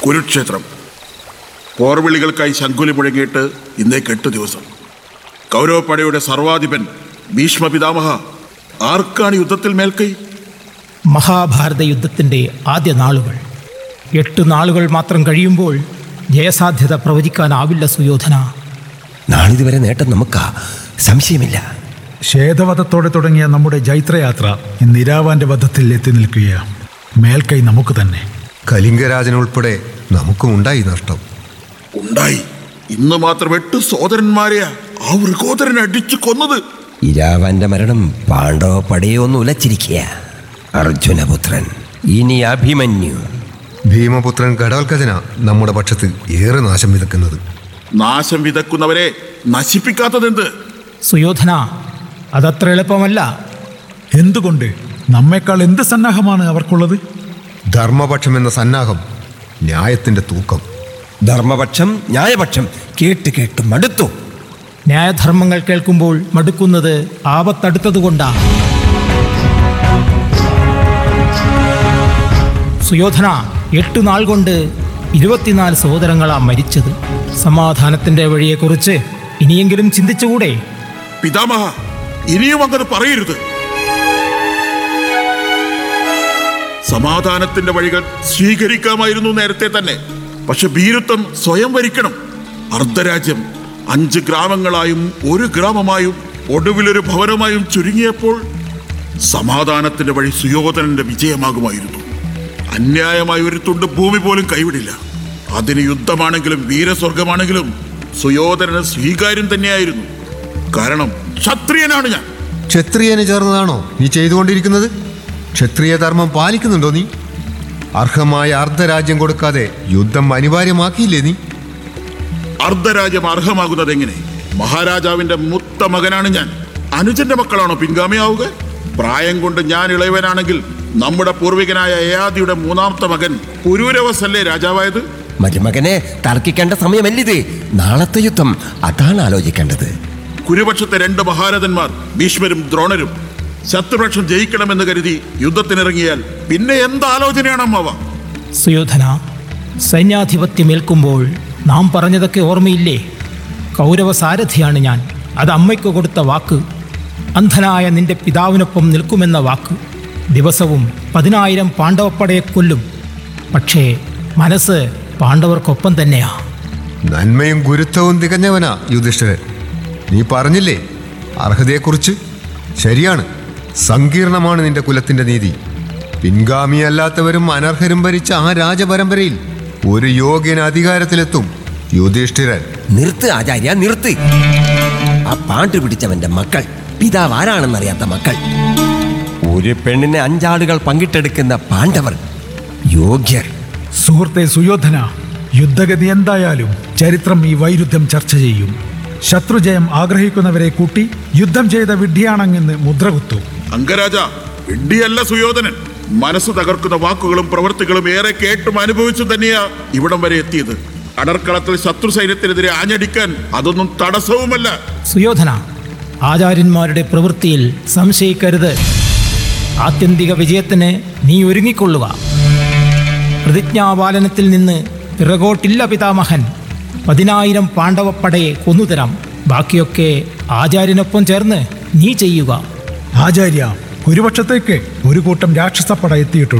കുരുക്ഷേത്രം. പോർവിളികൾക്കായി ശംഖുലി മുഴങ്ങിയിട്ട് ഇന്നേക്ക് 8 ദിവസം. കൗരവപ്പടയുടെ സർവാധിപൻ ഭീഷ്മ പിതാമഹ, ആർക്കാണ് യുദ്ധത്തിൽ മേൽക്കൈ? മഹാഭാരത യുദ്ധത്തിൻ്റെ ആദ്യ നാളുകൾ. 8 നാളുകൾ മാത്രം കഴിയുമ്പോൾ ജയസാധ്യത പ്രവചിക്കാനാവില്ല സുയോധന. നാളിതുവരെ നേട്ടം നമുക്കാ, സംശയമില്ല. ശ്വേതവധത്തോടെ തുടങ്ങിയ നമ്മുടെ ജൈത്രയാത്ര ഇന്ന് ഇരാവാന്റെ വധത്തിൽ എത്തി നിൽക്കുകയാണ്. മേൽക്കൈ നമുക്ക് തന്നെ. കലിംഗരാജനുൾപ്പെടെ നമുക്കും ഉണ്ടായി നഷ്ടം. ഉണ്ടായി. ഇന്ന് മാത്രം 8 സോദരന്മാരെയാ ആ വൃകോദരൻ അടിച്ചു കൊന്നത്. ഇരാവന്റെ മരണം പാണ്ഡവ പടയെ ഒന്ന് ഉലച്ചിരിക്കുക. അർജുനപുത്രൻ, ഇനി അഭിമന്യു. ഭീമപുത്രൻ ഘടോൽക്കജന നമ്മുടെ പക്ഷത്ത് ഏറെ നാശം വിതക്കുന്നത്. നാശം വിതക്കുന്നവരെ നശിപ്പിക്കാത്തതെന്ത്? സുയോധന, അതത്ര എളുപ്പമല്ല. എന്തുകൊണ്ട്? നമ്മെക്കാൾ എന്ത് സന്നാഹമാണ് അവർക്കുള്ളത്? ധർമ്മപക്ഷം എന്ന സന്നാഹം, ന്യായത്തിന്റെ തൂക്കം. ധർമ്മപക്ഷം, ന്യായപക്ഷം കേട്ട് കേട്ട് മടുത്തു. ന്യായധർമ്മങ്ങൾ കേൾക്കുമ്പോൾ മടുക്കുന്നത് ആപത്തടുത്തതുകൊണ്ടാണ്. സുയോധന, 8 നാൾ കൊണ്ട് 24 സഹോദരങ്ങളാ മരിച്ചത്. സമാധാനത്തിൻ്റെ വഴിയെക്കുറിച്ച് ഇനിയെങ്കിലും ചിന്തിച്ചുകൂടെ? പിതാമഹ, ഇനിയും അങ്ങനെ പറയരുത്. സമാധാനത്തിന്റെ വഴികൾ സ്വീകരിക്കാമായിരുന്നു നേരത്തെ തന്നെ. പക്ഷെ ഭീരുത്വം സ്വയം വരിക്കണം. അർദ്ധരാജ്യം 5 ഗ്രാമങ്ങളായും 1 ഗ്രാമമായും ഒടുവിലൊരു ഭവനമായും ചുരുങ്ങിയപ്പോൾ സമാധാനത്തിന്റെ വഴി സുയോധനന്റെ വിജയമാകുമായിരുന്നു. അന്യായമായ ഒരു തുണ്ട് ഭൂമി പോലും കൈവിടില്ല. അതിന് യുദ്ധമാണെങ്കിലും വീരസ്വർഗമാണെങ്കിലും സുയോധനന് സ്വീകാര്യം തന്നെയായിരുന്നു. കാരണം ക്ഷത്രിയനാണ് ഞാൻ. ക്ഷത്രിയന് ചേർന്നതാണോ നീ ചെയ്തുകൊണ്ടിരിക്കുന്നത്? ക്ഷത്രിയ ധർമ്മം പാലിക്കുന്നുണ്ടോ നീ? അർഹമായ അർദ്ധരാജ്യം കൊടുക്കാതെ യുദ്ധം അനിവാര്യമാക്കിയില്ലേ നീ? അർദ്ധരാജ്യം അർഹമാകുന്നത് എങ്ങനെ? മഹാരാജാവിന്റെ മുത്ത മകനാണ് ഞാൻ. അനുജന്റെ മക്കളാണോ പിൻഗാമിയാവുക? പ്രായം കൊണ്ട് ഞാൻ ഇളയവനാണെങ്കിൽ നമ്മുടെ പൂർവികനായ യയാതിയുടെ 3ാമത്തെ മകൻ പുരൂരവസല്ലേ രാജാവായത്? മരുമകനെ തർക്കിക്കേണ്ട സമയമല്ലിത്. നാളത്തെ യുദ്ധം അതാണ് ആലോചിക്കേണ്ടത്. കുരുപക്ഷത്തെ 2 മഹാരഥന്മാർ ഭീഷ്മരും ദ്രോണരും ശത്രുപക്ഷം ജയിക്കണമെന്ന് കരുതി യുദ്ധത്തിനിറങ്ങിയാൽ പിന്നെ എന്താലോചനയാണ് അമ്മാവ? സുയോധന, സൈന്യാധിപത്യമേൽക്കുമ്പോൾ നാം പറഞ്ഞതൊക്കെ ഓർമ്മയില്ലേ? കൗരവ സാരഥിയാണ് ഞാൻ. അത് അമ്മയ്ക്ക് കൊടുത്ത വാക്ക്. അന്ധനായ നിന്റെ പിതാവിനൊപ്പം നിൽക്കുമെന്ന വാക്ക്. ദിവസവും 10,000 പാണ്ഡവപ്പടയെ കൊല്ലും. പക്ഷേ മനസ്സ് പാണ്ഡവർക്കൊപ്പം തന്നെയാ. നന്മയും ഗുരുത്വവും തികഞ്ഞവനാ യുധിഷ്ഠിരൻ. നീ പറഞ്ഞില്ലേ അർഹതയെക്കുറിച്ച്? ശരിയാണ്, സങ്കീർണമാണ് നിന്റെ കുലത്തിന്റെ നീതി. പിൻഗാമിയല്ലാത്തവരും അനർഹരും ഭരിച്ച ആ രാജപരമ്പരയിൽ ഒരു യോഗ്യൻ അധികാരത്തിലെത്തും യുധിഷ്ഠിരൻ. നിർത്ത് ആചാര്യ, നിർത്ത്. ആ പാണ്ടു പിടിച്ചവന്റെ മക്കൾ, പിതാവ് ആരാണെന്നറിയാത്ത മക്കൾ, ഒരു പെണ്ണിനെ 5 ആളുകൾ പങ്കിട്ടെടുക്കുന്ന പാണ്ഡവർ യോഗ്യർ. സുഹൃത്തെ സുയോധന, യുദ്ധഗതി എന്തായാലും ചരിത്രം ഈ വൈരുദ്ധ്യം ചർച്ച ചെയ്യും. ശത്രുജയം ആഗ്രഹിക്കുന്നവരെ കൂട്ടി യുദ്ധം ചെയ്ത വിഡ്ഢിയാണെന്ന് മുദ്രകുത്തു. അംഗരാജ, വിഡ്ഢിയല്ല സുയോധനൻ. മനസ്സ് തകർക്കുന്ന വാക്കുകളും പ്രവൃത്തികളും ഏറെ കേട്ടും അനുഭവിച്ചും തന്നെയാ ഇവിടം വരെ എത്തിയത്. അടർക്കളത്തിൽ ശത്രു സൈന്യത്തിനെതിരെ ആഞ്ഞടിക്കാൻ അതൊന്നും തടസ്സവുമല്ല. സുയോധന, ആചാര്യന്മാരുടെ പ്രവൃത്തിയിൽ സംശയിക്കരുത്. ആത്യന്തിക വിജയത്തിന് നീ ഒരുങ്ങിക്കൊള്ളുക. പ്രതിജ്ഞാപാലനത്തിൽ നിന്ന് പിറകോട്ടില്ല പിതാമഹൻ. 10,000 പാണ്ഡവപ്പടയെ കൊന്നുതരാം. ബാക്കിയൊക്കെ ആചാര്യനൊപ്പം ചേർന്ന് നീ ചെയ്യുക. ആചാര്യ, കുരുപക്ഷത്തേക്ക് ഒരു കൂട്ടം രാക്ഷസപ്പട എത്തിയിട്ടുണ്ട്.